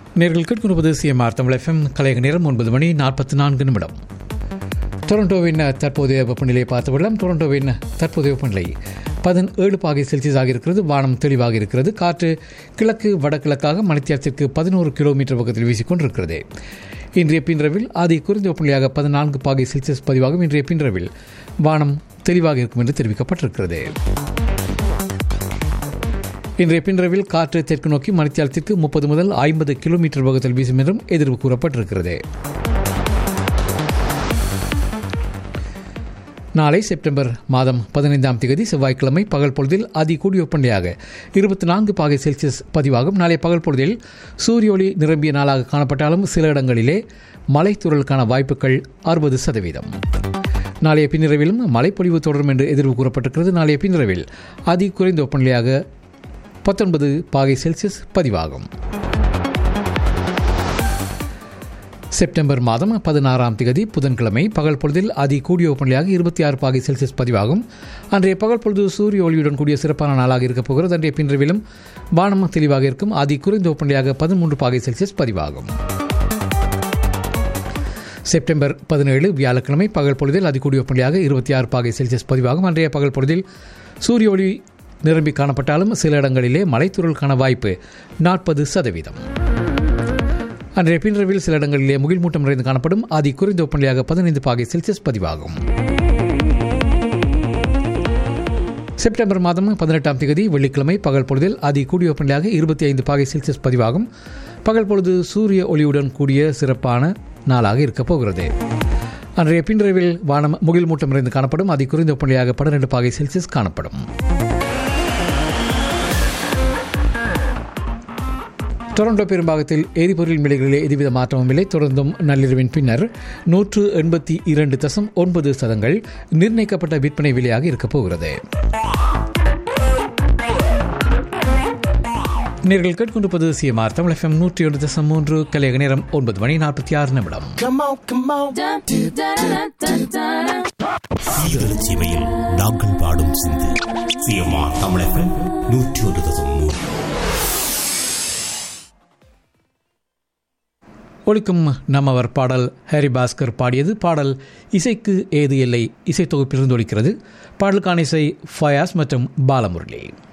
நேர்கள் கேட்கொண்டிருப்பது CMR Tamil FM. கலையக நேரம் 9:44. டொரண்டோவின் தற்போதைய வெப்பநிலையை பார்த்துவிடலாம். டொரண்டோவின் தற்போதைய வெப்பநிலை 17 பாகை செல்சியஸ் ஆகியிருக்கிறது. வானம் தெளிவாக இருக்கிறது. காற்று கிழக்கு வடகிழக்காக மணித்தியாலத்திற்கு 11 கிலோமீட்டர் பக்கத்தில் வீசிக்கொண்டிருக்கிறது. இன்றைய பின்ரவில் ஆதி குறைந்த வெப்பநிலையாக 14 பாகை செல்சியஸ் பதிவாகும். இன்றைய பின்ரவில் வானம் தெளிவாக இருக்கும் என்று தெரிவிக்கப்பட்டிருக்கிறது. இன்றைய பின்ரவில் காற்று தெற்கு நோக்கி மணித்தியாலத்திற்கு 30 முதல் 50 கிலோமீட்டர் வேகத்தில் வீசும் என்றும் எதிர்வு கூறப்பட்டிருக்கிறது. நாளை செப்டம்பர் மாதம் 15ஆம் தேதி செவ்வாய்க்கிழமை பகல் பொழுதில் அதி கூடிய வெப்பநிலையாக 24 பாகை செல்சியஸ் பதிவாகும். நாளைய பகல் பொழுதில் சூரிய ஒளி நிரம்பிய நாளாக காணப்பட்டாலும் சில இடங்களிலே மழைத்தூறலுக்கான வாய்ப்புகள் 60%. நாளைய பின்னிரவிலும் மழைப்பொழிவு தொடரும் என்று எதிர்வு கூறப்பட்டிருக்கிறது. நாளைய பின்னிரவில் அதி குறைந்த வெப்பநிலையாக 19 பாகை செல்சியஸ் பதிவாகும். செப்டம்பர் மாதம் 16ஆம் தேதி புதன்கிழமை பகல் பொழுதில் அதி கூடிய வெப்பநிலையாக 26 பாகை செல்சியஸ் பதிவாகும். அன்றைய பகல் பொழுது சூரிய ஒளியுடன் கூடிய சிறப்பான நாளாக இருக்கப் போகிறது. அன்றைய பின்ரவிலும் வானம் தெளிவாக இருக்கும். அதி குறைந்த வெப்பநிலையாக 13 பாகை செல்சியஸ் பதிவாகும். செப்டம்பர் 17 வியாழக்கிழமை பகல் பொழுதில் அதி கூடிய வெப்பநிலையாக 26 பாகை செல்சியஸ் பதிவாகும். அன்றைய பகல் பொழுதில் சூரிய ஒளி நிரம்பி காணப்பட்டாலும் சில இடங்களிலே மழைத்தூறலுக்கான வாய்ப்பு 40%. அன்றைய பின்ரவில் சில இடங்களிலே முகில் மூட்டம் நிறைந்து காணப்படும். அதி குறைந்த வெப்பநிலையாக 15 பாகை செல்சியஸ் பதிவாகும். செப்டம்பர் மாதம் 18ஆம் தேதி வெள்ளிக்கிழமை பகல் பொழுதில் அதி கூடிய வெப்பநிலையாக 25 பாகை செல்சியஸ் பதிவாகும். பகல் பொழுது சூரிய ஒளியுடன் கூடிய சிறப்பான நாளாக இருக்கப் போகிறது. அன்றைய பின்ரவில் வானம் முகில் மூட்டம் நிறைந்து காணப்படும். அதி குறைந்த வெப்பநிலையாக 12 பாகை செல்சியஸ் காணப்படும். டொரண்டோ பெரும்பாகத்தில் எரிபொருள் விலைகளிலே எதுவித மாற்றமும் இல்லை. தொடர்ந்தும் நள்ளிரவின் பின்னர் 182.9% நிர்ணயிக்கப்பட்ட விற்பனை விலையாக இருக்கப் போகிறது. நேர்கள் கேட்கொண்டிருப்பது சிஎம்ஆர் தமிழ் எஃப்எம் 101.3. கலையக நேரம் 9:46. சீமையில் நாங்கள் பாடும் சிந்து சிஎம்ஆர் தமிழ் எஃப்எம் 101.3. ஒலிக்கும் நம்மவர் பாடல் ஹாரி பாஸ்கர் பாடியது. பாடல் இசைக்கு ஏது இல்லை இசை தொகுப்பிலிருந்து ஒலிக்கிறது. பாடலுக்கான இசை ஃபயாஸ் மற்றும் பாலமுரளி.